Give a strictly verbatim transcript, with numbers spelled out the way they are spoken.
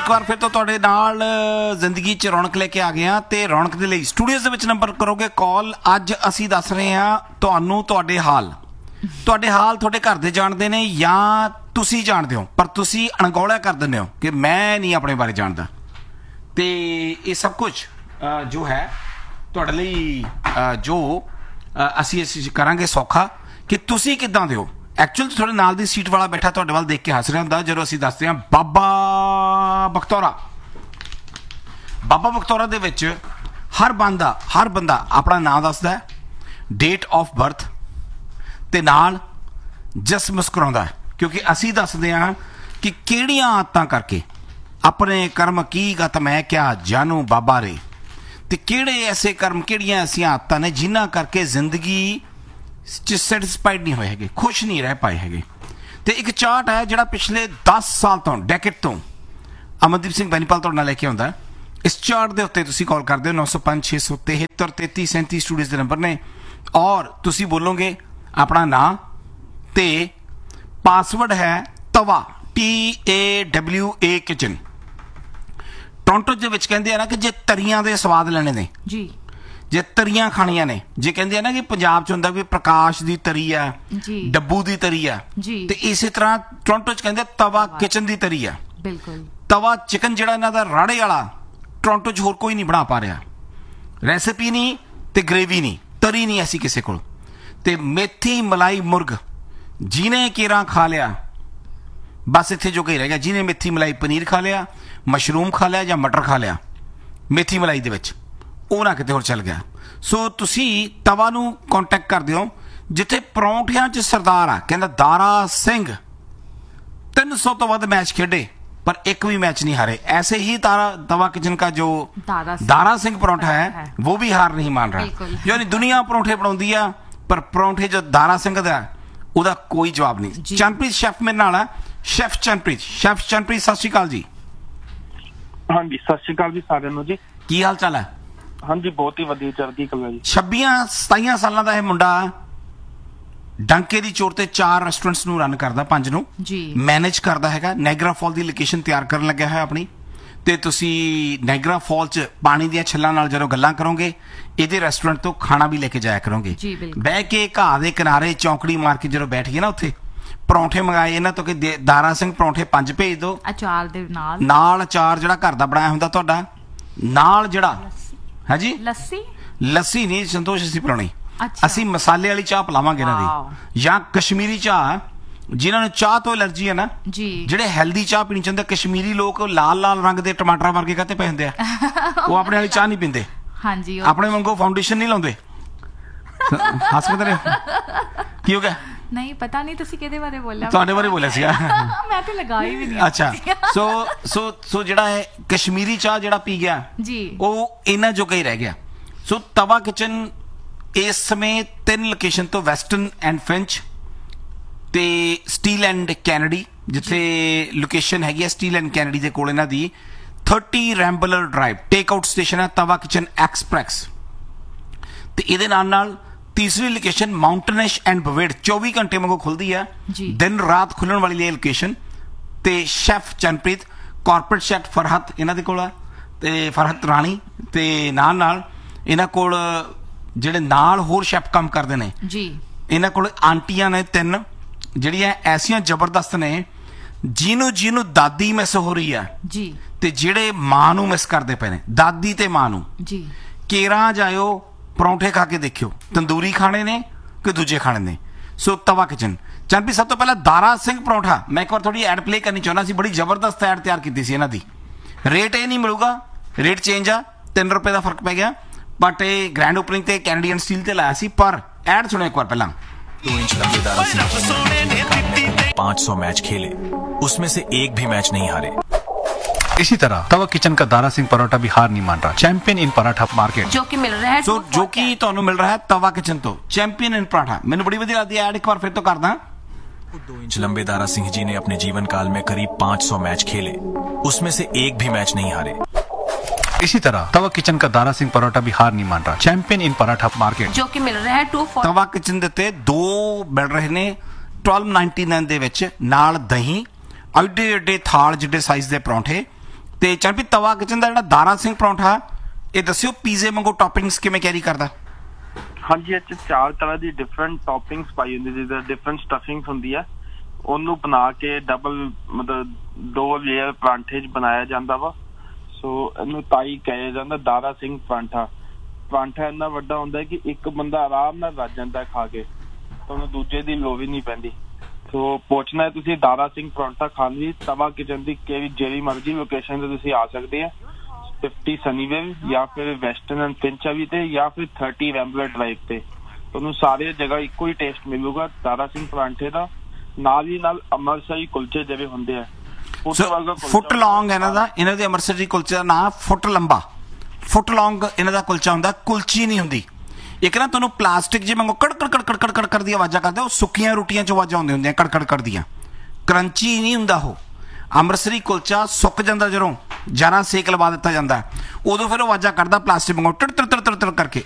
ਇੱਕ ਵਾਰ ਫਿਰ ਤੋਂ ਤੁਹਾਡੇ ਨਾਲ ਜ਼ਿੰਦਗੀ 'ਚ ਰੌਣਕ ਲੈ ਕੇ ਆ ਗਏ ਹਾਂ ਤੇ ਰੌਣਕ ਦੇ ਲਈ ਸਟੂਡੀਓਜ਼ ਦੇ ਵਿੱਚ ਨੰਬਰ ਕਰੋਗੇ ਕਾਲ। ਅੱਜ ਅਸੀਂ ਦੱਸ ਰਹੇ ਹਾਂ ਤੁਹਾਨੂੰ ਤੁਹਾਡੇ ਹਾਲ ਤੁਹਾਡੇ ਹਾਲ ਤੁਹਾਡੇ ਘਰ ਦੇ ਜਾਣਦੇ ਨੇ ਜਾਂ ਤੁਸੀਂ ਜਾਣਦੇ ਹੋ, ਪਰ ਤੁਸੀਂ ਅਣਗੌਲਿਆ ਕਰ ਦਿੰਦੇ ਹੋ ਕਿ ਮੈਂ ਨਹੀਂ ਆਪਣੇ ਬਾਰੇ ਜਾਣਦਾ। ਤੇ ਇਹ ਸਭ ਕੁਝ ਜੋ ਹੈ ਤੁਹਾਡੇ ਲਈ ਜੋ ਅਸੀਂ ਅਸੀਂ ਕਰਾਂਗੇ ਸੌਖਾ ਕਿ ਤੁਸੀਂ ਕਿੱਦਾਂ ਦੇ ਹੋ। ਐਕਚੁਅਲ ਤੁਹਾਡੇ ਨਾਲ ਦੀ ਸੀਟ ਵਾਲਾ ਬੈਠਾ ਤੁਹਾਡੇ ਵੱਲ ਦੇਖ ਕੇ ਹੱਸ ਰਿਹਾ ਹੁੰਦਾ ਜਦੋਂ ਅਸੀਂ ਦੱਸਦੇ ਹਾਂ ਬਾਬਾ ਬਖਤੌਰਾ। ਬਾਬਾ ਬਖਤੌਰਾ ਦੇ ਵਿੱਚ ਹਰ ਬੰਦਾ ਹਰ ਬੰਦਾ ਆਪਣਾ ਨਾਂ ਦੱਸਦਾ, ਡੇਟ ਆਫ ਬਰਥ ਤੇ ਨਾਲ ਜਸ ਮੁਸਕਰਾਉਂਦਾ, ਕਿਉਂਕਿ ਅਸੀਂ ਦੱਸਦੇ ਹਾਂ ਕਿ ਕਿਹੜੀਆਂ ਆਦਤਾਂ ਕਰਕੇ ਆਪਣੇ ਕਰਮ ਕੀ ਗਤ ਮੈਂ ਕਿਆ ਜਾਨੂ ਬਾਬਾ ਰੇ, ਤੇ ਕਿਹੜੇ ਐਸੇ ਕਰਮ ਕਿਹੜੀਆਂ ਐਸੀਆਂ ਆਦਤਾਂ ਨੇ ਜਿਨ੍ਹਾਂ ਕਰਕੇ ਜ਼ਿੰਦਗੀ 'ਚ ਸੈਟਿਸਫਾਈਡ ਨਹੀਂ ਹੋਏ ਹੈਗੇ, ਖੁਸ਼ ਨਹੀਂ ਰਹਿ ਪਾਏ ਹੈਗੇ। ਤੇ ਇੱਕ ਚਾਰਟ ਹੈ ਜਿਹੜਾ ਪਿਛਲੇ ਦਸ ਸਾਲ ਤੋਂ ਡੈਕੇਡ ਤੋਂ ਅਮਨਦੀਪ ਸਿੰਘ ਬੈਨੀਪਾਲ ਤੁਹਾਡੇ ਨਾਲ ਲੈ ਕੇ ਆਉਂਦਾ। ਇਸ ਚਾਰਟ ਦੇ ਉੱਤੇ ਤੁਸੀਂ ਕਾਲ ਕਰਦੇ ਹੋ ਨੌ ਸੌ ਪੰਜ ਛੇ ਸੌ ਤਿਹੱਤਰ ਤੇਤੀ ਸੈਂਤੀ ਸਟੂਡੀਓਜ਼ ਦੇ ਨੰਬਰ ਨੇ, ਔਰ ਤੁਸੀਂ ਬੋਲੋਗੇ ਆਪਣਾ ਨਾਂ ਤੇ ਪਾਸਵਰਡ ਹੈ ਤਵਾ, T A W A kitchen. Toronto ਦੇ ਵਿੱਚ ਕਹਿੰਦੇ ਆ ਨਾ ਕਿ ਜੇ ਤਰੀਆਂ ਦੇ ਸਵਾਦ ਲੈਣੇ ਨੇ ਜੀ, ਜੇ ਤਰੀਆਂ ਖਾਣੀਆਂ ਨੇ, ਜੇ ਕਹਿੰਦੇ ਆ ਨਾ ਕਿ ਪੰਜਾਬ 'ਚ ਹੁੰਦਾ ਵੀ ਪ੍ਰਕਾਸ਼ ਦੀ ਤਰੀ ਆ, ਡੱਬੂ ਦੀ ਤਰੀ ਆ, ਤੇ ਇਸੇ ਤਰ੍ਹਾਂ ਟੋਰਾਂਟੋ 'ਚ ਕਹਿੰਦੇ ਤਵਾ ਕਿਚਨ ਦੀ ਤਰੀ ਆ। ਬਿਲਕੁਲ ਤਵਾ ਚਿਕਨ ਜਿਹੜਾ ਇਹਨਾਂ ਦਾ ਰਾੜੇ ਵਾਲਾ ਟੋਰਾਂਟੋ 'ਚ ਹੋਰ ਕੋਈ ਨਹੀਂ ਬਣਾ ਪਾ ਰਿਹਾ। ਰੈਸਿਪੀ ਨਹੀਂ ਤੇ ਗ੍ਰੇਵੀ ਨਹੀਂ, ਤਰੀ ਨਹੀਂ ਐਸੀ ਕਿਸੇ ਕੋਲ। ਤੇ ਮੇਥੀ ਮਲਾਈ ਮੁਰਗ ਜਿਹਨੇ ਕੇਰਾਂ ਖਾ ਲਿਆ ਬਸ ਇੱਥੇ ਜੋ ਕਹੀ ਰਹਿ ਗਿਆ। ਜਿਹਨੇ ਮੇਥੀ ਮਲਾਈ ਪਨੀਰ ਖਾ ਲਿਆ, ਮਸ਼ਰੂਮ ਖਾ ਲਿਆ ਜਾਂ ਮਟਰ ਖਾ ਲਿਆ ਮੇਥੀ ਮਲਾਈ ਦੇ ਵਿੱਚ, ਉਹ ਨਾ ਕਿਤੇ ਹੋਰ ਚੱਲ ਗਿਆ। ਸੋ ਤੁਸੀਂ ਤਵਾ ਨੂੰ ਕੰਟੈਕਟ ਕਰਦੇ ਹੋ ਜਿੱਥੇ ਪਰੌਂਠਿਆਂ 'ਚ ਸਰਦਾਰ ਆ, ਕਹਿੰਦਾ ਦਾਰਾ ਸਿੰਘ ਤਿੰਨ ਸੌ ਤੋਂ ਵੱਧ ਮੈਚ ਖੇਡੇ ਪਰ ਇੱਕ ਵੀ मैच नहीं हारे। ऐसे ही तारा तवा किचन का जो दारा सिंह परोठा है वो भी हार नहीं मान रहा। यानी दुनिया परोठे बनाती है पर परोठे जो दारा सिंह का ਉਹਦਾ ਕੋਈ ਜਵਾਬ ਨਹੀਂ। ਚੰਨਪ੍ਰੀਤ ਸ਼ੈਫ ਮੇਰੇ ਨਾਲ ਹੈ, ਸ਼ੈਫ ਚੰਨਪ੍ਰੀਤ। ਸ਼ੈਫ ਚੰਨਪ੍ਰੀਤ ਸਤਿ ਸ਼੍ਰੀ ਅਕਾਲ ਜੀ। ਹਾਂਜੀ ਸਤਿ ਸ਼੍ਰੀ ਅਕਾਲ ਜੀ ਸਾਰਿਆਂ ਨੂੰ ਜੀ। ਕੀ ਹਾਲ ਚਾਲ ਹੈ? ਹਾਂਜੀ ਬਹੁਤ ਹੀ ਵਧੀਆ, ਚੜ੍ਹਦੀ ਕਲਾ ਜੀ। ਛੱਬੀਆਂ ਸਤਾਈਆਂ ਸਾਲਾਂ ਦਾ ਇਹ ਮੁੰਡਾ ਡੰਕੇ ਦੀ ਚੋਰ ਤੇ ਚਾਰ ਰੈਸਟੋਰੈਂਟਸ ਨੂੰ ਰਨ ਕਰਦਾ, ਪੰਜ ਨੂੰ ਜੀ ਮੈਨੇਜ ਕਰਦਾ ਹੈਗਾ। ਨਾਇਗਰਾ ਫਾਲ ਦੀ ਲੋਕੇਸ਼ਨ ਤਿਆਰ ਕਰਨ ਲੱਗਿਆ ਹੋਇਆ ਆਪਣੀ, ਤੇ ਤੁਸੀਂ ਨਾਇਗਰਾ ਫਾਲ 'ਚ ਪਾਣੀ ਦੀਆਂ ਛੱਲਾਂ ਨਾਲ ਜਦੋਂ ਗੱਲਾਂ ਕਰੋਗੇ ਇਹਦੇ ਰੈਸਟੋਰੈਂਟ ਤੋਂ ਖਾਣਾ ਵੀ ਲੈ ਕੇ ਜਾਇਆ ਕਰੋਗੇ। ਬਹਿ ਕੇ ਘਾਹ ਦੇ ਕਿਨਾਰੇ ਚੌਂਕੜੀ ਮਾਰ ਕੇ ਜਦੋਂ ਬੈਠ ਗਏ ਨਾ ਉੱਥੇ ਪਰੌਂਠੇ ਮੰਗਾਏ ਇਹਨਾਂ ਤੋਂ ਕਿ ਦਾਰਾ ਸਿੰਘ ਪਰੌਂਠੇ ਪੰਜ ਭੇਜ ਦਿਓ, ਅਚਾਰ ਦੇ ਨਾਲ ਨਾਲ ਅਚਾਰ ਜਿਹੜਾ ਘਰ ਦਾ ਬਣਾਇਆ ਹੁੰਦਾ ਤੁਹਾਡਾ, ਨਾਲ ਜਿਹੜਾ ਹੈ ਜੀ ਲੱਸੀ ਲੱਸੀ ਨਹੀਂ ਸੰਤੋਸ਼ ਅਸੀਂ ਪਿਲਾਉਣੀ, ਅਸੀਂ ਮਸਾਲੇ ਵਾਲੀ ਚਾਹ ਪਿਲਾਵਾਂਗੇ ਇਹਨਾਂ ਦੀ, ਜਾਂ ਕਸ਼ਮੀਰੀ ਚਾਹ। ਜਿਨ੍ਹਾਂ ਨੂੰ ਚਾਹ ਤੋਂ ਐਲਰਜੀ ਹੈ ਨਾ, ਜਿਹੜੇ ਹੈਲਦੀ ਚਾਹ ਪੀਣੀ ਚਾਹੁੰਦੇ, ਕਸ਼ਮੀਰੀ ਲੋਕ ਲਾਲ ਲਾਲ ਰੰਗ ਦੇ ਟਮਾਟਰ ਵਰਗੇ ਕਾਹਤੇ ਪਏ ਹੁੰਦੇ ਆ, ਉਹ ਆਪਣੇ ਵਾਲੀ ਚਾਹ ਨਹੀਂ ਪੀਂਦੇ। ਹਾਂਜੀ ਆਪਣੇ ਵਾਂਗੂ ਫਾਊਂਡੇਸ਼ਨ ਨਹੀਂ ਲਾਉਂਦੇ। ਹੱਸ ਕੇ ਤੇਰੇ ਕੀ ਹੋ ਗਿਆ? ਨਹੀਂ ਪਤਾ ਨਹੀਂ ਤੁਸੀਂ ਕਿਹਦੇ ਬਾਰੇ ਬੋਲਿਆ? ਤੁਹਾਡੇ ਬਾਰੇ ਬੋਲਿਆ ਸੀਗਾ। ਮੈਂ ਤੇ ਲਗਾਈ ਵੀ ਨਹੀਂ। ਅੱਛਾ ਸੋ ਸੋ ਸੋ ਜਿਹੜਾ ਹੈ ਕਸ਼ਮੀਰੀ ਚਾਹ ਜਿਹੜਾ ਪੀ ਗਿਆ ਜੀ ਉਹ ਇਹਨਾਂ ਜੋ ਕਈ ਰਹਿ ਗਿਆ। ਸੋ ਤਵਾ ਕਿਚਨ ਇਸ ਸਮੇਂ ਤਿੰਨ ਲੋਕੇਸ਼ਨ ਤੋਂ ਵੈਸਟਰਨ ਐਂਡ ਫਿੰਚ ਤੇ ਸਟੀਲ ਐਂਡ ਕੈਨੇਡੀ, ਜਿੱਥੇ ਲੋਕੇਸ਼ਨ ਹੈਗੀ ਹੈ ਸਟੀਲ ਐਂਡ ਕੈਨੇਡੀ ਦੇ ਕੋਲ ਇਹਨਾਂ ਦੀ thirty ਰੈਂਬਲਰ drive take out station ਹੈ ਤਵਾ ਕਿਚਨ ਐਕਸਪ੍ਰੈਸ। ਤੇ ਇਹਦੇ ਨਾਲ ਨਾਲ ਤੀਸਰੀ ਲੋਕੇਸ਼ਨ ਮਾਊਂਟਨੈਸ਼ ਐਂਡ ਬਵੇੜ ਚੌਵੀ ਘੰਟੇ ਵਾਂਗੂ ਖੁੱਲਦੀ ਹੈ, ਦਿਨ ਰਾਤ ਖੁੱਲਣ ਵਾਲੀ ਇਹ ਲੋਕੇਸ਼ਨ। ਤੇ ਸ਼ੈਫ ਚੰਨਪ੍ਰੀਤ, ਕਾਰਪੋਰੇਟ ਸ਼ੈਫ ਫਰਹਤ ਇਹਨਾਂ ਦੇ ਕੋਲ ਆ, ਤੇ ਫਰਹਤ ਰਾਣੀ, ਤੇ ਨਾਲ ਨਾਲ ਇਹਨਾਂ ਕੋਲ ਜਿਹੜੇ ਨਾਲ ਹੋਰ ਸ਼ੈਫ ਕੰਮ ਕਰਦੇ ਨੇ ਜੀ, ਇਹਨਾਂ ਕੋਲ ਆਂਟੀਆਂ ਨੇ ਤਿੰਨ ਜਿਹੜੀਆਂ ਐਸੀਆਂ ਜ਼ਬਰਦਸਤ ਨੇ ਜਿਹਨੂੰ ਜਿਹਨੂੰ ਦਾਦੀ ਮਿਸ ਹੋ ਰਹੀ ਆ ਜੀ, ਤੇ ਜਿਹੜੇ ਮਾਂ ਨੂੰ ਮਿਸ ਕਰਦੇ ਪਏ ਨੇ, ਦਾਦੀ ਤੇ ਮਾਂ ਨੂੰ ਜੀ। ਕੇਰਾਂ ਜਾਇਓ ਪਰੌਂਠੇ ਖਾ ਕੇ ਦੇਖਿਓ ਤੰਦੂਰੀ ਖਾਣੇ ਨੇ ਕਿ ਦੂਜੇ ਖਾਣੇ ਨੇ। ਸੋ ਤਵਾ ਕਿਚਨ ਚੰਪੀ। ਸਭ ਤੋਂ ਪਹਿਲਾਂ ਦਾਰਾ ਸਿੰਘ ਪਰੌਂਠਾ ਮੈਂ ਇੱਕ ਵਾਰ ਥੋੜੀ ਐਡ ਪਲੇ ਕਰਨੀ ਚਾਹੁੰਦਾ ਸੀ, ਬੜੀ ਜ਼ਬਰਦਸਤ ਐਡ ਤਿਆਰ ਕੀਤੀ ਸੀ ਇਹਨਾਂ ਦੀ। ਰੇਟ ਇਹ ਨਹੀਂ ਮਿਲੂਗਾ, ਰੇਟ ਚੇਂਜ ਆ, ਤਿੰਨ ਰੁਪਏ ਦਾ ਫਰਕ ਪੈ ਗਿਆ, बट ये ग्रैंड ओपनिंग ते कैनेडियन स्टील ते लाया सी। पर ऐड सुनो एक बार पहला। दो इंच लंबे दारा सिंह पाँच सौ मैच खेले, उसमें से एक भी मैच नहीं हारे। इसी तरह तवा किचन का दारा सिंह पराठा भी हार नहीं मान रहा, चैंपियन इन पराठा मार्केट जो कि मिल रहा है। so, जो कि ਤੁਹਾਨੂੰ ਮਿਲ रहा है तवा किचन तो चैंपियन इन पराठा। मैंने बड़ी ਵਧੀਆ ਲੱਗਦੀ ਐਡ, ਇੱਕ ਵਾਰ ਫਿਰ ਤੋਂ ਕਰਦਾ। दो इंच लंबे दारा सिंह जी ने अपने जीवन काल में करीब पाँच सौ मैच खेले, उसमें से एक भी मैच नहीं हारे। इसी तरह तवा किचन का दारा सिंह पराठा भी हार नहीं मान रहा, चैंपियन इन पराठा मार्केट जो कि मिल रहा है टू तवा किचन ਦੇ ਉੱਤੇ ਦੋ ਮਿਲ ਰਹੇ ਨੇ ਬਾਰਾਂ ਸੌ ਨਿन्यानवे ਦੇ ਵਿੱਚ, ਨਾਲ ਦਹੀਂ, ਐਡੇ ਐਡੇ ਥਾਲ ਜਿੱਡੇ ਸਾਈਜ਼ ਦੇ ਪਰੌਂਠੇ, ਤੇ ਚਰਨਪ੍ਰੀਤ ਤਵਾ ਕਿਚਨ ਦਾ ਜਿਹੜਾ ਦਾਰਾ ਸਿੰਘ ਪਰੌਂਠਾ, ਇਹ ਦੱਸਿਓ ਪੀਜ਼ੇ ਵਾਂਗੂ ਟੌਪਿੰਗਸ ਕਿਵੇਂ ਕੈਰੀ ਕਰਦਾ? ਹਾਂਜੀ, ਇਹ 'ਚ ਚਾਰ ਤਰ੍ਹਾਂ ਦੀ ਡਿਫਰੈਂਟ ਟੌਪਿੰਗਸ ਪਾਈ ਹੁੰਦੀ, ਜਿੱਦਾਂ ਡਿਫਰੈਂਟ ਸਟਫਿੰਗਸ ਹੁੰਦੀ ਹੈ। ਉਹਨੂੰ ਬਣਾ ਕੇ ਡਬਲ ਮਤਲਬ ਦੋ ਲੇਅਰ ਪਰਾਂਠੇ 'ਚ ਬਣਾਇਆ ਜਾਂਦਾ ਵਾ। ਸੋ ਇਹਨੂੰ ਤਾਈ ਕਿਹਾ ਜਾਂਦਾ ਦਾਰਾ ਸਿੰਘ ਪਰਾਂਠਾ। ਪਰਾਂਠਾ ਇੰਨਾ ਵੱਡਾ ਹੁੰਦਾ ਹੈ ਕਿ ਇੱਕ ਬੰਦਾ ਆਰਾਮ ਨਾਲ ਰੱਜ ਜਾਂਦਾ ਖਾ ਕੇ, ਤੁਹਾਨੂੰ ਦੂਜੇ ਦੀ ਲੋੜ ਹੀ ਨਹੀਂ ਪੈਂਦੀ। ਸੋ ਪੁੱਛਣਾ ਹੈ ਤੁਸੀਂ ਦਾਰਾ ਸਿੰਘ ਪਰੌਂਠਾ ਖਾਣ ਲਈ, ਤਵਾ ਕਿਚਨ ਦੀ ਕਿਹੜੀ ਜਿਹੜੀ ਮਰਜ਼ੀ ਲੋਕੇਸ਼ਨ ਤੇ ਤੁਸੀਂ ਆ ਸਕਦੇ ਆ, ਫਿਫਟੀ ਸਨੀਵੇਲ ਜਾਂ ਫਿਰ ਵੈਸਟਰਨ ਐਂਡ ਫਿੰਚਾਵੀ ਤੇ ਜਾਂ ਫਿਰ ਥਰਟੀ ਰੈਂਬਲਰ ਡਰਾਈਵ ਤੇ। ਤੁਹਾਨੂੰ ਸਾਰੇ ਜਗ੍ਹਾ ਇੱਕੋ ਹੀ ਟੇਸਟ ਮਿਲੂਗਾ ਦਾਰਾ ਸਿੰਘ ਪਰਾਂਠੇ ਦਾ। ਨਾਲ ਹੀ ਨਾਲ ਅੰਮ੍ਰਿਤਸਰੀ ਕੁਲਚੇ ਜਿਹੜੇ ਹੁੰਦੇ ਆ, ਫੁੱਟ ਲੌਂਗ ਇਹਨਾਂ ਦਾ, ਇਹਨਾਂ ਦੇ ਅੰਮ੍ਰਿਤਸਰੀ ਕੁਲਚੇ ਦਾ ਨਾਂ ਫੁੱਟ ਲੰਬਾ, ਫੁੱਟ ਲੌਂਗ ਇਹਨਾਂ ਦਾ ਕੁਲਚਾ ਹੁੰਦਾ, ਕੁਲਚੀ ਨਹੀਂ ਹੁੰਦੀ। ਇੱਕ ਨਾ ਤੁਹਾਨੂੰ ਪਲਾਸਟਿਕ ਜਿਵੇਂ ਕੜ ਕੜ ਕੜ ਕੜ ਕੜ ਕੜ ਕੜ ਦੀਆਂ ਆਵਾਜ਼ਾਂ ਕਰਦੇ, ਉਹ ਸੁੱਕੀਆਂ ਰੋਟੀਆਂ 'ਚ ਆਵਾਜ਼ਾਂ ਆਉਂਦੀਆਂ ਹੁੰਦੀਆਂ ਕੜ ਕੜ ਕੜ ਦੀਆਂ, ਕਰੰਚੀ ਨਹੀਂ ਹੁੰਦਾ ਉਹ। ਅੰਮ੍ਰਿਤਸਰੀ ਕੁਲਚਾ ਸੁੱਕ ਜਾਂਦਾ ਜਦੋਂ, ਜਰਾ ਸੇਕ ਲਵਾ ਦਿੱਤਾ ਜਾਂਦਾ, ਉਦੋਂ ਫਿਰ ਉਹ ਆਵਾਜ਼ਾਂ ਕਰਦਾ ਪਲਾਸਟਿਕ ਵਾਂਗੂ ਟੜ ਟੜ ਟੜ ਟੜ ਕਰਕੇ।